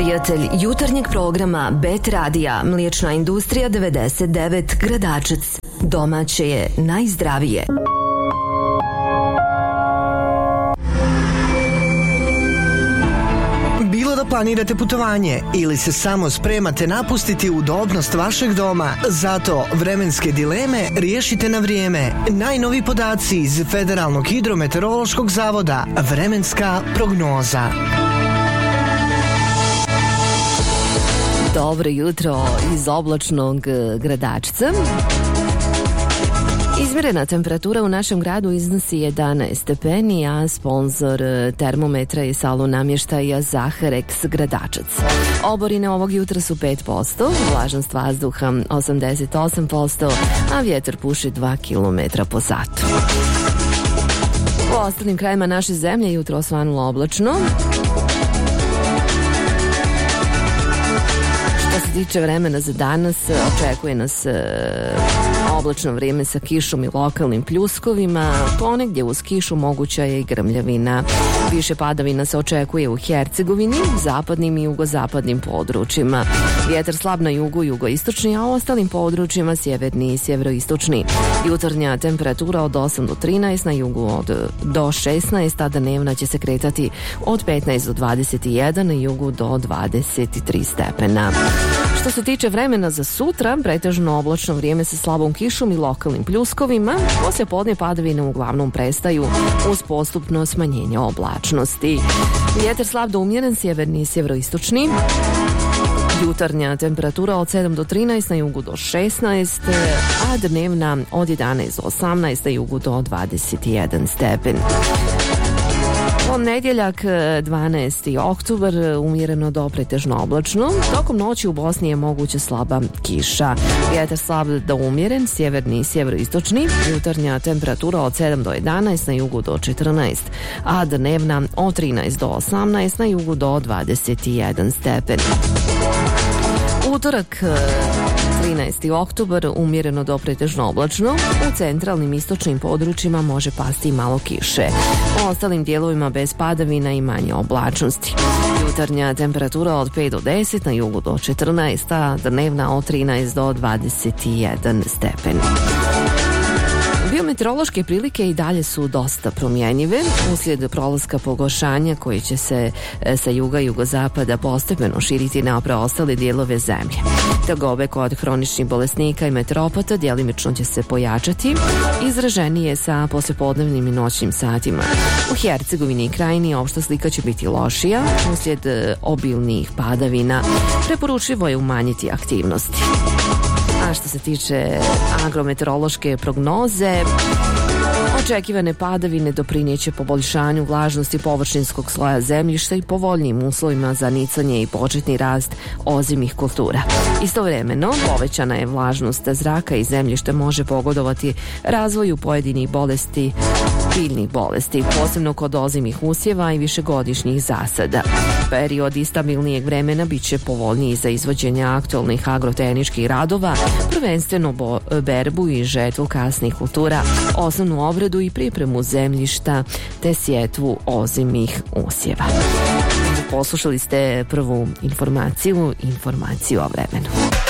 Prijatelj jutarnjeg programa Bet Radija, Mliječna industrija 99 Gradačac. Domaće je najzdravije. Bilo da planirate putovanje ili se samo spremate napustiti udobnost vašeg doma, zato vremenske dileme riješite na vrijeme. Najnoviji podaci iz Federalnog hidrometeorološkog zavoda, vremenska prognoza. Dobro jutro iz oblačnog Gradačca. Izmjerena temperatura u našem gradu iznosi 11 stepeni, a sponsor termometra je salon namještaja Zaharex Gradačac. Oborine ovog jutra su 5%, vlažnost vazduha 88%, a vjetar puši 2 km po satu. U ostalim krajima naše zemlje jutro osvanulo oblačno. Što se tiče vremena za danas, očekuje nas oblačno vrijeme sa kišom i lokalnim pljuskovima, ponegdje uz kišu moguća je i grmljavina. Više padavina se očekuje u Hercegovini, zapadnim i jugozapadnim područjima. Vjetar slab na jugu, jugoistočni, a u ostalim područjima sjeverni i sjeveroistočni. Jutarnja temperatura od 8 do 13, na jugu do 16, a dnevna će se kretati od 15 do 21, na jugu do 23 stepena. Što se tiče vremena za sutra, pretežno oblačno vrijeme sa slabom kišom i lokalnim pljuskovima, poslije podne padavine uglavnom prestaju uz postupno smanjenje oblačnosti. Vjetar slab do umjeren, sjeverni i sjeveroistočni. Jutarnja temperatura od 7 do 13, na jugu do 16, a dnevna od 11 do 18, na jugu do 21 stepen. Ponedjeljak 12. oktobar, umjereno do pretežno oblačno. Tokom noći u Bosni je moguća slaba kiša. Vjetar slab do umjeren, sjeverni i sjeveroistočni. Jutarnja temperatura od 7 do 11, na jugu do 14, a dnevna od 13 do 18, na jugu do 21 stepen. Utorak 13. oktobar, umjereno do pretežno oblačno. U centralnim istočnim područjima može pasti i malo kiše. U ostalim dijelovima bez padavina i manje oblačnosti. Jutarnja temperatura od 5 do 10, na jugu do 14, a dnevna od 13 do 21 stepen. Biometeorološke prilike i dalje su dosta promjenjive uslijed prolaska pogoršanja koji će se sa juga i jugozapada postepeno širiti na preostale dijelove zemlje. Tegobe kod hroničnih bolesnika i meteoropata djelimično će se pojačati, izraženije sa poslijepodnevnim i noćnim satima. U Hercegovini i Krajini opšta slika će biti lošija uslijed obilnih padavina. Preporučljivo je umanjiti aktivnosti. A što se tiče agrometeorološke prognoze, očekivane padavine doprinijeće poboljšanju vlažnosti površinskog sloja zemljišta i povoljnijim uslovima za nicanje i početni rast ozimih kultura. Istovremeno, povećana je vlažnost zraka i zemljište može pogodovati razvoju pojedinih bolesti, biljnih bolesti, posebno kod ozimih usjeva i višegodišnjih zasada. Period istabilnijeg vremena bit će povoljniji za izvođenje aktualnih agrotehničkih radova, prvenstveno berbu i žetvu kasnih kultura, osnovnu obradu i pripremu zemljišta te sjetvu ozimih usjeva. Poslušali ste prvu informaciju o vremenu.